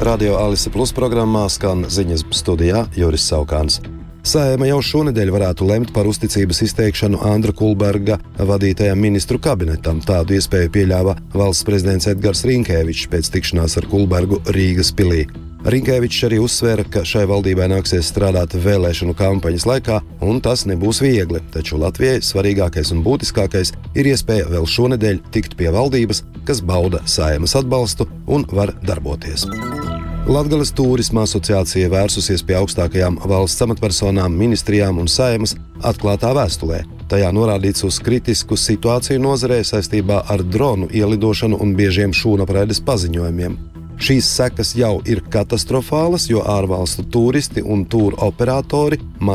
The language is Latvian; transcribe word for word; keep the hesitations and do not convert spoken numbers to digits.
Radio Alise Plus programmā skan ziņas, studijā Juris Saukāns. Saeima jau šonedēļ varētu lemt par uzticības izteikšanu Andra Kulberga vadītajam ministru kabinetam. Tādu iespēju pieļāva valsts prezidents Edgars Rinkēvičs pēc tikšanās ar Kulbergu Rīgas pilī. Rinkēvičs arī uzsvēra, ka šai valdībai nāksies strādāt vēlēšanu kampaņas laikā, un tas nebūs viegli, taču Latvijai svarīgākais un būtiskākais ir iespēja vēl šonedēļ tikt pie valdības, kas bauda Saeimas atbalstu un var darboties. Latgales Tūrisma asociācija vērsusies pie augstākajām valsts amatpersonām, ministrijām un Saeimas atklātā vēstulē. Tajā norādīts uz kritisku situāciju nozarē saistībā ar dronu ielidošanu un biežiem šūnapraides paziņojumiem. Šīs sekas jau ir katastrofālas, jo ārvalstu turisti un tūru operatori